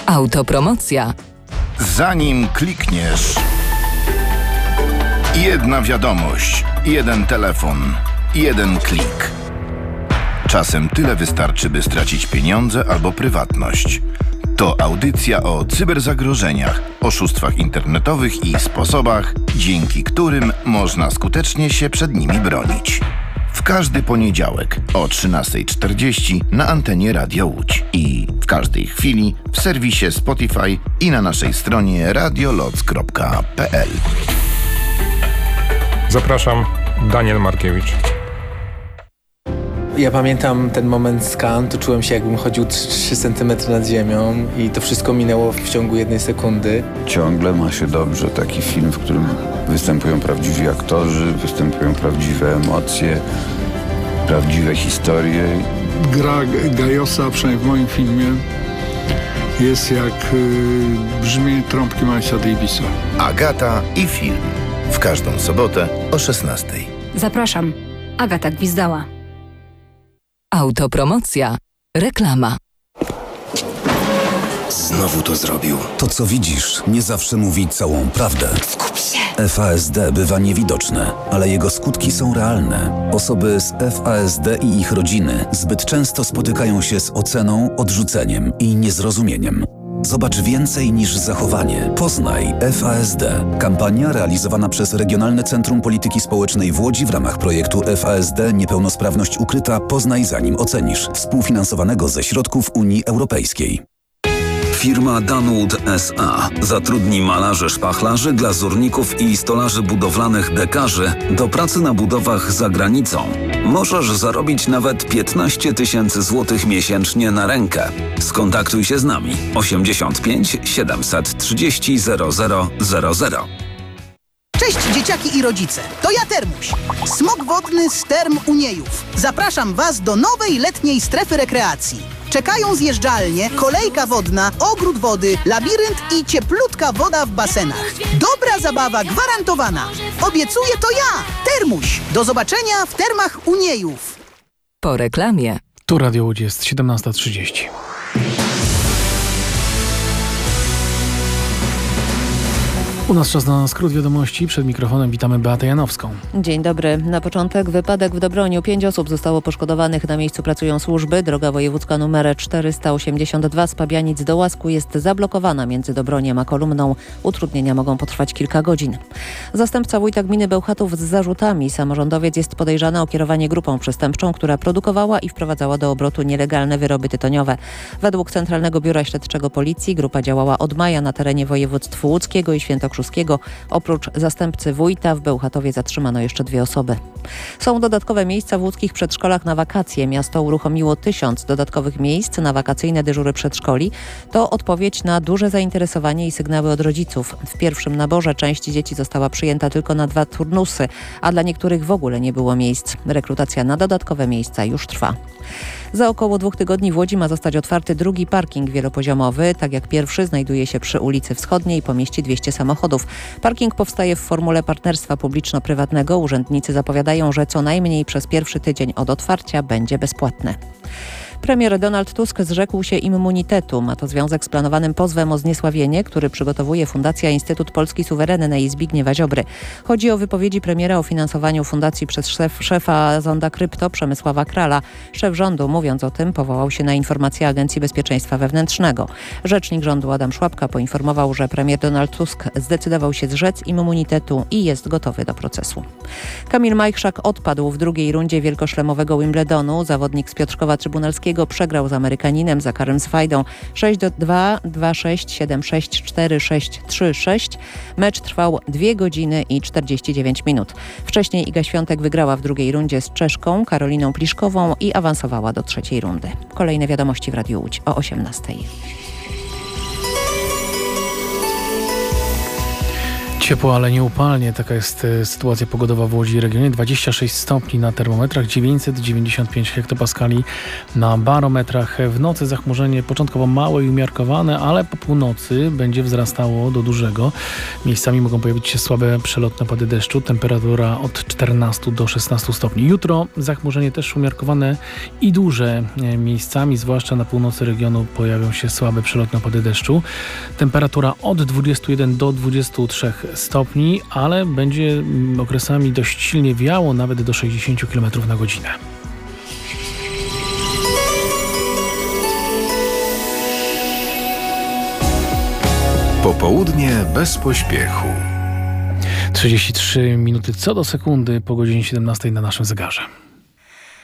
Autopromocja. Zanim klikniesz, jedna wiadomość, jeden telefon, jeden klik. Czasem tyle wystarczy, by stracić pieniądze albo prywatność. To audycja o cyberzagrożeniach, oszustwach internetowych i sposobach, dzięki którym można skutecznie się przed nimi bronić. W każdy poniedziałek o 13:40 na antenie Radio Łódź i w każdej chwili w serwisie Spotify i na naszej stronie radioloc.pl. Zapraszam, Daniel Markiewicz. Ja pamiętam ten moment skan, to czułem się, jakbym chodził 3 cm nad ziemią i to wszystko minęło w ciągu 1 sekundy. Ciągle ma się dobrze. Taki film, w którym występują prawdziwi aktorzy, występują prawdziwe emocje, prawdziwe historie. Gra Gajosa, przynajmniej w moim filmie, jest jak brzmienie trąbki Milesa Davisa. Agata i film. W każdą sobotę o 16:00. Zapraszam. Agata Gwizdała. Autopromocja. Reklama. Znowu to zrobił. To, co widzisz, nie zawsze mówi całą prawdę. Skup się! FASD bywa niewidoczne, ale jego skutki są realne. Osoby z FASD i ich rodziny zbyt często spotykają się z oceną, odrzuceniem i niezrozumieniem. Zobacz więcej niż zachowanie. Poznaj FASD. Kampania realizowana przez Regionalne Centrum Polityki Społecznej w Łodzi w ramach projektu FASD Niepełnosprawność ukryta. Poznaj zanim ocenisz. Współfinansowanego ze środków Unii Europejskiej. Firma Danwood S.A. zatrudni malarzy, szpachlarzy, glazurników i stolarzy budowlanych dekarzy do pracy na budowach za granicą. Możesz zarobić nawet 15 000 złotych miesięcznie na rękę. Skontaktuj się z nami 85 730 0000. Cześć dzieciaki i rodzice, to ja Termuś, smok wodny z Term Uniejów. Zapraszam Was do nowej letniej strefy rekreacji. Czekają zjeżdżalnie, kolejka wodna, ogród wody, labirynt i cieplutka woda w basenach. Dobra zabawa gwarantowana. Obiecuję to ja, Termuś. Do zobaczenia w Termach Uniejów. Po reklamie. Tu Radio Łódź, jest 17:30. U nas czas na skrót wiadomości. Przed mikrofonem witamy Beatę Janowską. Dzień dobry. Na początek wypadek w Dobroniu. 5 osób zostało poszkodowanych. Na miejscu pracują służby. Droga wojewódzka nr 482 z Pabianic do Łasku jest zablokowana między Dobroniem a Kolumną. Utrudnienia mogą potrwać kilka godzin. Zastępca wójta gminy Bełchatów z zarzutami. Samorządowiec jest podejrzany o kierowanie grupą przestępczą, która produkowała i wprowadzała do obrotu nielegalne wyroby tytoniowe. Według Centralnego Biura Śledczego Policji grupa działała od maja na terenie województw łódzkiego i świętokrzyskiego. Oprócz zastępcy wójta w Bełchatowie zatrzymano jeszcze 2 osoby. Są dodatkowe miejsca w łódzkich przedszkolach na wakacje. Miasto uruchomiło 1000 dodatkowych miejsc na wakacyjne dyżury przedszkoli. To odpowiedź na duże zainteresowanie i sygnały od rodziców. W pierwszym naborze część dzieci została przyjęta tylko na 2 turnusy, a dla niektórych w ogóle nie było miejsc. Rekrutacja na dodatkowe miejsca już trwa. Za około 2 tygodni w Łodzi ma zostać otwarty drugi parking wielopoziomowy. Tak jak pierwszy znajduje się przy ulicy Wschodniej i pomieści 200 samochodów. Parking powstaje w formule partnerstwa publiczno-prywatnego. Urzędnicy zapowiadają, że co najmniej przez pierwszy tydzień od otwarcia będzie bezpłatny. Premier Donald Tusk zrzekł się immunitetu. Ma to związek z planowanym pozwem o zniesławienie, który przygotowuje Fundacja Instytut Polski Suwerennej i Zbigniewa Ziobry. Chodzi o wypowiedzi premiera o finansowaniu fundacji przez szefa Zonda Krypto Przemysława Krala. Szef rządu, mówiąc o tym, powołał się na informacje Agencji Bezpieczeństwa Wewnętrznego. Rzecznik rządu Adam Szłapka poinformował, że premier Donald Tusk zdecydował się zrzec immunitetu i jest gotowy do procesu. Kamil Majchrzak odpadł w drugiej rundzie wielkoszlemowego Wimbledonu. Zawodnik z Piotrkowa Trybunalskiego przegrał z Amerykaninem Zakarem Swajdą 6-2, 2-6, 7-6, 4-6, 3-6. Mecz trwał 2 godziny i 49 minut. Wcześniej Iga Świątek wygrała w drugiej rundzie z Czeszką Karoliną Pliszkową i awansowała do 3. rundy. Kolejne wiadomości w Radiu Łódź o 18:00. Ciepło, ale nieupalnie. Taka jest sytuacja pogodowa w Łodzi i regionie. 26 stopni na termometrach, 995 hektopaskali na barometrach. W nocy zachmurzenie początkowo małe i umiarkowane, ale po północy będzie wzrastało do dużego. Miejscami mogą pojawić się słabe przelotne opady deszczu. Temperatura od 14 do 16 stopni. Jutro zachmurzenie też umiarkowane i duże. Miejscami, zwłaszcza na północy regionu, pojawią się słabe przelotne opady deszczu. Temperatura od 21 do 23 stopni, ale będzie okresami dość silnie wiało, nawet do 60 km na godzinę. Popołudnie bez pośpiechu. 33 minuty co do sekundy po godzinie 17 na naszym zegarze.